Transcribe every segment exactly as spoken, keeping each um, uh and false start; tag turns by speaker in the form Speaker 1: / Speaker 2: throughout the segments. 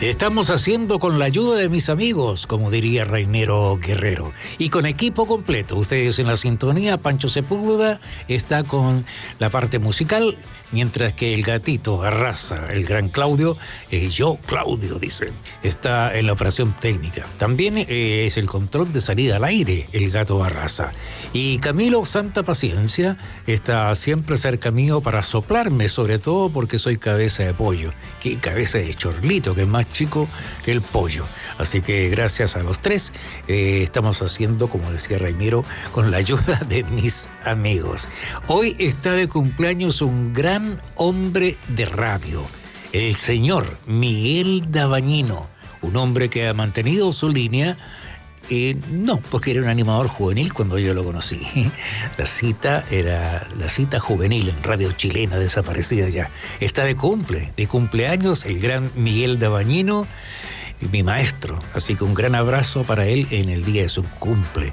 Speaker 1: Estamos haciendo con la ayuda de mis amigos, como diría Rainero Guerrero, y con equipo completo. Ustedes en la sintonía, Pancho Sepúlveda está con la parte musical, mientras que el gatito Arrasa, el gran Claudio, eh, yo Claudio dice, está en la operación técnica. También eh, es el control de salida al aire, el gato Arrasa. Y Camilo Santa Paciencia está siempre cerca mío para soplarme, sobre todo porque soy cabeza de pollo, que cabeza de chorlito, que es más chico que el pollo. Así que gracias a los tres eh, estamos haciendo, como decía Raimiro, con la ayuda de mis amigos. Hoy está de cumpleaños un gran hombre de radio, el señor Miguel Dabañino, un hombre que ha mantenido su línea. Eh, no, porque era un animador juvenil cuando yo lo conocí. La cita era la cita juvenil en radio chilena, desaparecida ya. Está de cumple, de cumpleaños el gran Miguel Dabañino, mi maestro. Así que un gran abrazo para él en el día de su cumple.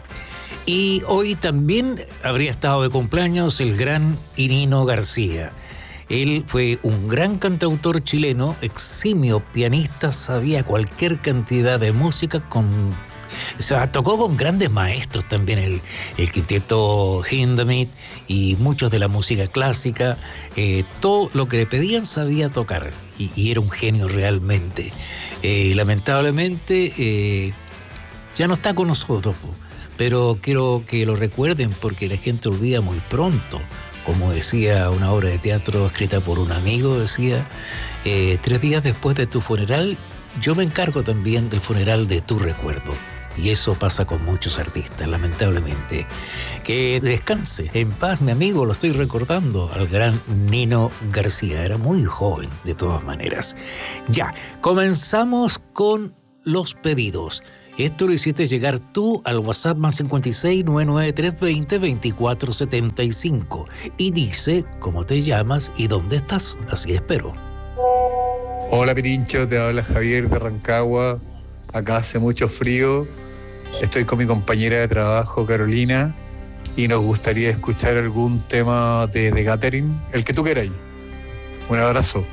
Speaker 1: Y hoy también habría estado de cumpleaños el gran Irino García. Él fue un gran cantautor chileno, eximio pianista, sabía cualquier cantidad de música con... O sea, tocó con grandes maestros también, el, el quinteto Hindemith y muchos de la música clásica. Eh, todo lo que le pedían sabía tocar y, y era un genio realmente. Eh, lamentablemente eh, ya no está con nosotros, pero quiero que lo recuerden porque la gente olvida muy pronto. Como decía una obra de teatro escrita por un amigo, decía, eh, tres días después de tu funeral, yo me encargo también del funeral de tu recuerdo. Y eso pasa con muchos artistas, lamentablemente. Que descanse en paz, mi amigo, lo estoy recordando, al gran Nino García. Era muy joven, de todas maneras. Ya, comenzamos con los pedidos. Esto lo hiciste llegar tú al WhatsApp más cincuenta y seis, novecientos noventa y tres, veinte, veinticuatro setenta y cinco. Y dice cómo te llamas y dónde estás. Así espero.
Speaker 2: Hola Pirincho, te habla Javier de Rancagua. Acá hace mucho frío. Estoy con mi compañera de trabajo, Carolina, y nos gustaría escuchar algún tema de The Gathering, el que tú queráis. Un abrazo.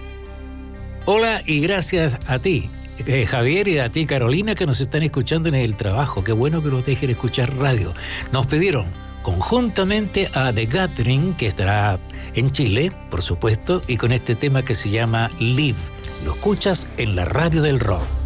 Speaker 1: Hola y gracias a ti, eh, Javier, y a ti, Carolina, que nos están escuchando en el trabajo. Qué bueno que nos dejen escuchar radio. Nos pidieron conjuntamente a The Gathering, que estará en Chile, por supuesto, y con este tema que se llama Live. Lo escuchas en la radio del rock.